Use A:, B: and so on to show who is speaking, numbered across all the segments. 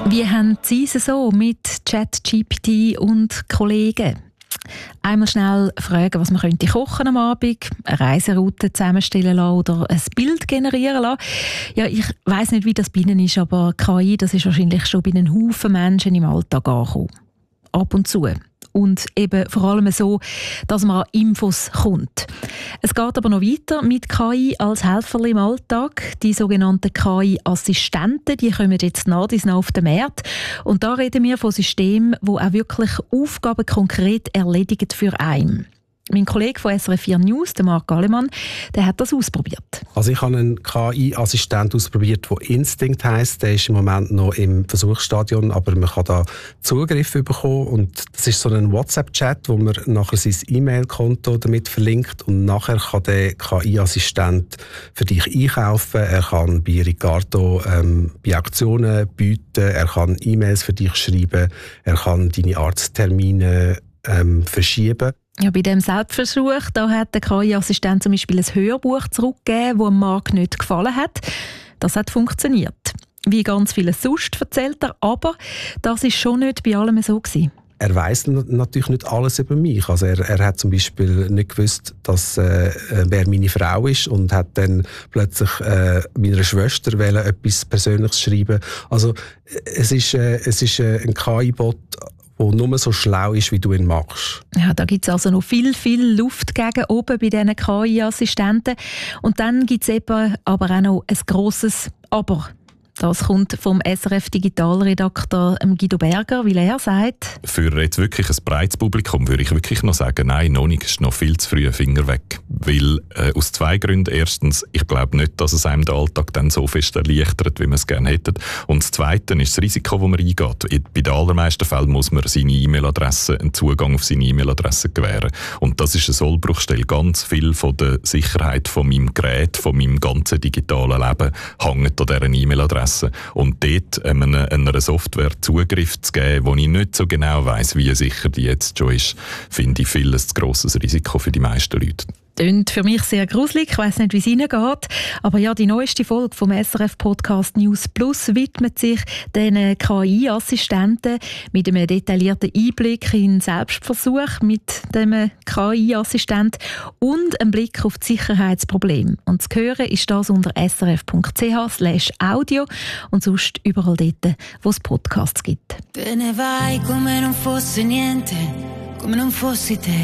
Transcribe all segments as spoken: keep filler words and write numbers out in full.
A: Wie haben Sie es so mit ChatGPT und Kollegen? Einmal schnell fragen, was man könnte kochen am Abend, eine Reiseroute zusammenstellen lassen oder ein Bild generieren lassen. Ja, ich weiss nicht, wie das bei Ihnen ist, aber K I, das ist wahrscheinlich schon bei einem Haufen Menschen im Alltag angekommen. Ab und zu. Und eben vor allem so, dass man an Infos kommt. Es geht aber noch weiter mit K I als Helfer im Alltag. Die sogenannten K I-Assistenten, die kommen jetzt nach und nach auf den Markt. Und da reden wir von Systemen, die auch wirklich Aufgaben konkret erledigen für einen. Mein Kollege von S R F vier News, der Marc Gallemann, der hat das ausprobiert.
B: Also ich habe einen K I-Assistent ausprobiert, der Instinct heisst. Der ist im Moment noch im Versuchsstadion, aber man kann da Zugriff bekommen. Und das ist so ein WhatsApp-Chat, wo man nachher sein E-Mail-Konto damit verlinkt. Und nachher kann der K I-Assistent für dich einkaufen. Er kann bei Ricardo ähm, bei Auktionen bieten. Er kann E-Mails für dich schreiben. Er kann deine Arzttermine ähm, verschieben.
A: Ja, bei diesem Selbstversuch da hat der K I-Assistent zum Beispiel ein Hörbuch zurückgegeben, das Marc nicht gefallen hat. Das hat funktioniert. Wie ganz vieles sonst, erzählt er, aber das war schon nicht bei allem so gewesen.
B: Er weiss natürlich nicht alles über mich. Also er, er hat zum Beispiel nicht gewusst, dass, äh, wer meine Frau ist und hat dann plötzlich äh, meiner Schwester etwas Persönliches schreiben. Also es ist, äh, es ist äh, ein K I-Bot, der nur so schlau ist, wie du ihn machst.
A: Ja, da gibt es also noch viel, viel Luft gegen oben bei diesen K I-Assistenten. Und dann gibt es eben aber auch noch ein grosses Aber. Das kommt vom S R F-Digitalredakteur Guido Berger, weil er sagt:
C: Für jetzt wirklich ein breites Publikum würde ich wirklich noch sagen, nein, noch nicht, ist noch viel zu früh, Finger weg. Weil, äh, aus zwei Gründen. Erstens, ich glaube nicht, dass es einem den Alltag dann so fest erleichtert, wie man es gerne hätte. Und das Zweite ist das Risiko, das man eingeht. Bei den allermeisten Fällen muss man seine E-Mail-Adresse, einen Zugang auf seine E-Mail-Adresse gewähren. Und das ist eine Sollbruchstelle. Ganz viel von der Sicherheit von meinem Gerät, von meinem ganzen digitalen Leben hängt an dieser E-Mail-Adresse. Und dort einer, einer Software Zugriff zu geben, wo ich nicht so genau weiss, wie sicher die jetzt schon ist, finde ich viel ein zu grosses Risiko für die meisten Leute.
A: Klingt für mich sehr gruselig, ich weiss nicht, wie es Ihnen geht. Aber ja, die neueste Folge vom S R F-Podcast News Plus widmet sich den K I-Assistenten mit einem detaillierten Einblick in den Selbstversuch mit dem K I-Assistent und einem Blick auf die Sicherheitsprobleme. Und zu hören ist das unter srf.ch slash audio und sonst überall dort, wo es Podcasts gibt.
D: Te ne vai come non fosse niente, come non fossi te.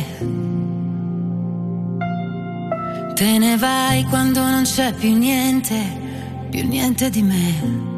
D: Te ne vai quando non c'è più niente, più niente di me.